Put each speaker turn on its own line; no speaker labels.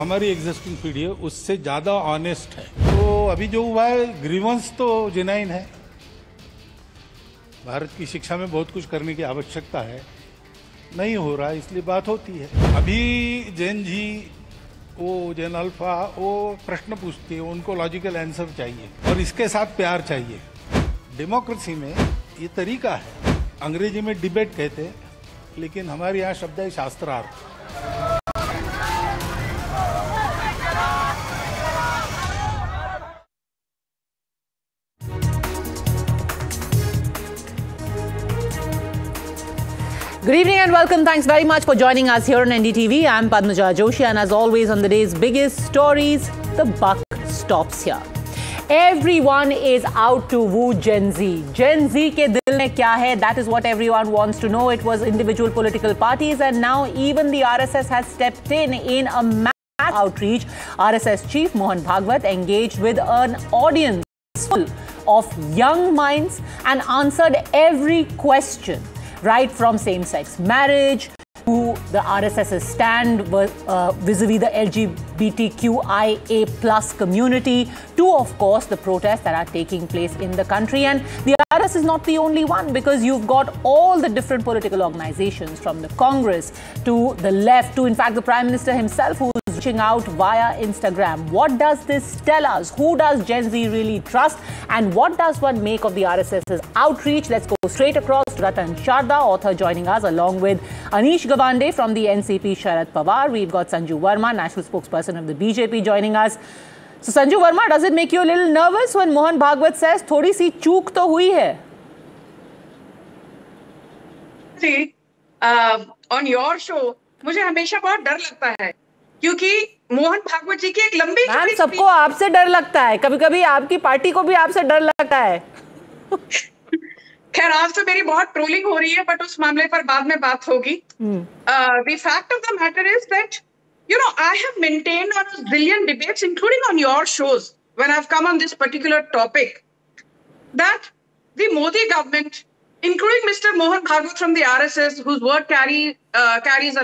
हमारी एग्जिस्टिंग पीढ़ी है उससे ज़्यादा ऑनेस्ट है। तो अभी जो हुआ है ग्रीवेंस तो जेन्युइन है। भारत की शिक्षा में बहुत कुछ करने की आवश्यकता है, नहीं हो रहा इसलिए बात होती है। अभी जेन जी वो जेन अल्फा वो प्रश्न पूछती है, उनको लॉजिकल आंसर चाहिए और इसके साथ प्यार चाहिए। डेमोक्रेसी में ये तरीका है। अंग्रेजी में डिबेट कहते हैं, लेकिन हमारे यहाँ शब्द है शास्त्रार्थ।
Good evening and welcome. Thanks very much for joining us here on NDTV. I'm Padmaja Joshi and as always on the day's biggest stories, the buck stops here. Everyone is out to woo Gen Z. Gen Z ke dil mein kya hai? That is what everyone wants to know. It was individual political parties and now even the RSS has stepped in a mass outreach. RSS chief Mohan Bhagwat engaged with an audience full of young minds and answered every question. Right from same-sex marriage to the RSS's stand vis-a-vis the LGBTQIA plus community to, of course, the protests that are taking place in the country. And the RSS is not the only one, because you've got all the different political organizations from the Congress to the left to, in fact, the Prime Minister himself, who is reaching out via Instagram. What does this tell us? Who does Gen Z really trust? And what does one make of the RSS's outreach? Let's go straight across to Ratan Sharda, author, joining us, along with Anish Gawande from the NCP, Sharad Pawar. We've got Sanju Verma, national spokesperson of the BJP, joining us. So, Sanju Verma, does it make you a little nervous when Mohan Bhagwat says, "Thodi si chook to hui hai"?
See, on your show, मुझे हमेशा बहुत डर लगता है, क्योंकि मोहन भागवत जी की एक लंबी
मैम, सबको आपसे डर लगता है, कभी-कभी आपकी पार्टी को भी आपसे डर लगता है।
खैर, आज तो मेरी बहुत ट्रोलिंग हो रही है, बट उस मामले पर बाद में बात होगी। The fact of the matter is that, you know, I have maintained on brilliant debates, including on your shows, when I've come on this particular topic, that the Modi government, including Mr. Mohan Bhagwat from the RSS, whose word carries a